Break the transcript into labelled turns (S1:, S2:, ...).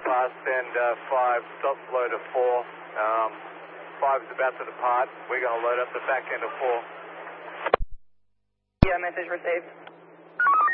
S1: fast end 5, stop load of 4. 5 is about to depart. We're going to load up the back end of 4.
S2: Yeah, message received.